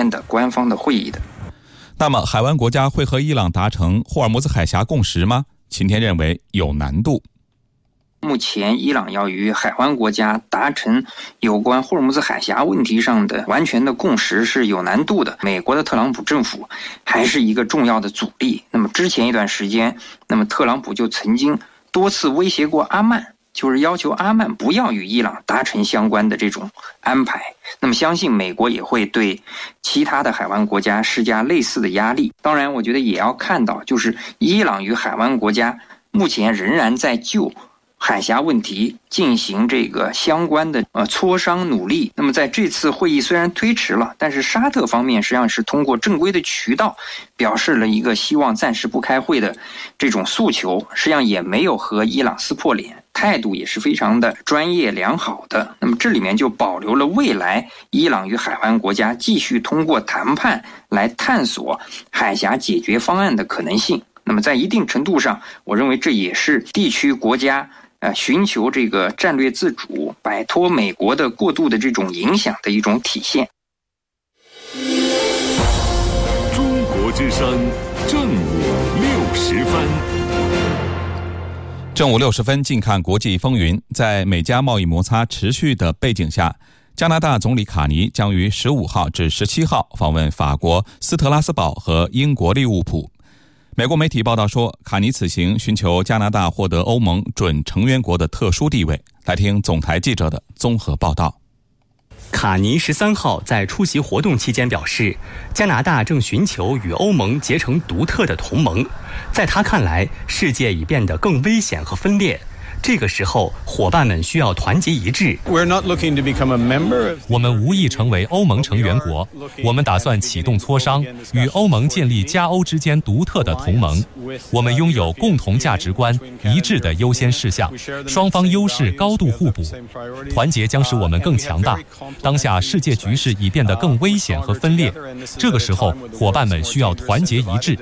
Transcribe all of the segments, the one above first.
面的官方的会议的。 那么海湾国家会和伊朗达成霍尔木兹海峡共识吗？秦天认为有难度。 目前伊朗要与海湾国家达成有关霍尔木兹海峡问题上的完全的共识是有难度的。美国的特朗普政府还是一个重要的阻力。那么之前一段时间，那么特朗普就曾经多次威胁过阿曼，就是要求阿曼不要与伊朗达成相关的这种安排。那么相信美国也会对其他的海湾国家施加类似的压力。当然我觉得也要看到，就是伊朗与海湾国家目前仍然在就海峡问题进行这个相关的磋商努力。那么在这次会议虽然推迟了，但是沙特方面实际上是通过正规的渠道表示了一个希望暂时不开会的这种诉求，实际上也没有和伊朗撕破脸，态度也是非常的专业良好的。那么这里面就保留了未来伊朗与海湾国家继续通过谈判来探索海峡解决方案的可能性。那么在一定程度上，我认为这也是地区国家寻求这个战略自主，摆脱美国的过度的这种影响的一种体现。 中国之声正午60分。 正午60分，近看国际风云。在美加贸易摩擦持续的背景下，加拿大总理卡尼将于15号至17号访问法国斯特拉斯堡和英国利物浦。美国媒体报道说，卡尼此行寻求加拿大获得欧盟准成员国的特殊地位。来听总台记者的综合报道。 卡尼13号在出席活动期间表示，加拿大正寻求与欧盟结成独特的同盟。在他看来，世界已变得更危险和分裂，这个时候伙伴们需要团结一致。 我们无意成为欧盟成员国，我们打算启动磋商，与欧盟建立加欧之间独特的同盟。我们拥有共同价值观，一致的优先事项，双方优势高度互补，团结将使我们更强大。当下世界局势已变得更危险和分裂，这个时候伙伴们需要团结一致。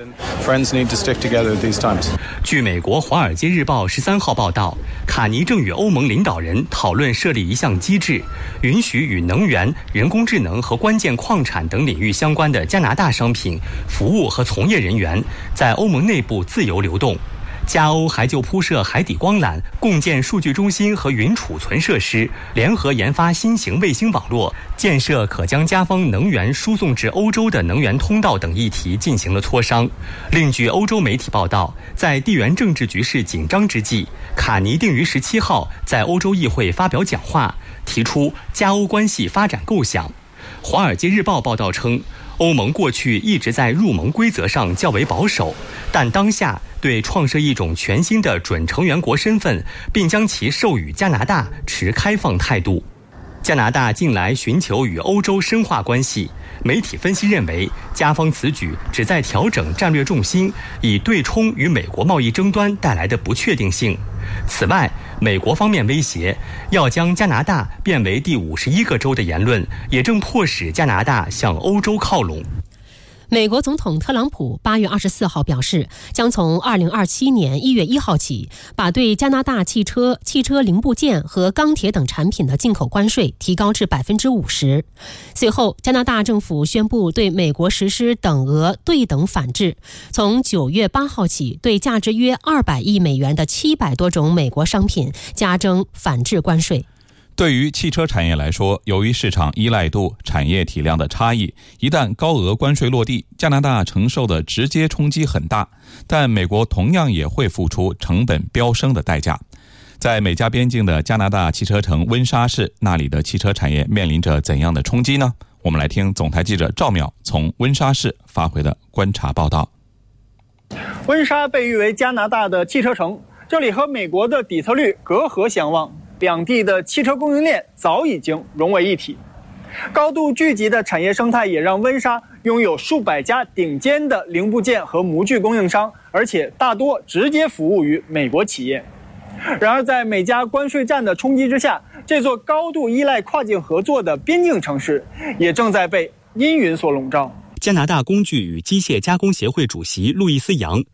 据美国《华尔街日报》13号报道，卡尼正与欧盟领导人讨论设立一项机制，允许与能源、人工智能和关键矿产等领域相关的加拿大商品、服务和从业人员在欧盟内部自由流动。加欧还就铺设海底光缆、共建数据中心和云储存设施，联合研发新型卫星网络，建设可将加方能源输送至欧洲的能源通道等议题进行了磋商。另据欧洲媒体报道，在地缘政治局势紧张之际，卡尼定于17号在欧洲议会发表讲话，提出加欧关系发展构想。《华尔街日报》报道称，欧盟过去一直在入盟规则上较为保守，但当下对创设一种全新的准成员国身份，并将其授予加拿大持开放态度。加拿大近来寻求与欧洲深化关系，媒体分析认为，加方此举旨在调整战略重心，以对冲与美国贸易争端带来的不确定性。此外，美国方面威胁要将加拿大变为第51个州的言论，也正迫使加拿大向欧洲靠拢。 美国总统特朗普8月24号表示，将从2027年1月1号起，把对加拿大汽车零部件和钢铁等产品的进口关税提高至50%。随后，加拿大政府宣布对美国实施等额对等反制，从9月8号起，对价值约200亿美元的700多种美国商品加征反制关税。 对于汽车产业来说，由于市场依赖度、产业体量的差异，一旦高额关税落地，加拿大承受的直接冲击很大，但美国同样也会付出成本飙升的代价。在美加边境的加拿大汽车城温莎市，那里的汽车产业面临着怎样的冲击呢？我们来听总台记者赵淼从温莎市发回的观察报道。 温莎被誉为加拿大的汽车城，这里和美国的底特律隔河相望，两地的汽车供应链早已经融为一体。高度聚集的产业生态也让温莎拥有数百家顶尖的零部件和模具供应商，而且大多直接服务于美国企业。然而在美加关税战的冲击之下，这座高度依赖跨境合作的边境城市也正在被阴云所笼罩。 加拿大工具与机械加工协会主席路易斯·杨，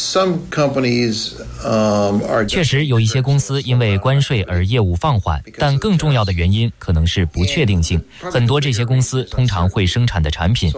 确实有一些公司因为关税而业务放缓，但更重要的原因可能是不确定性。很多这些公司通常会生产的产品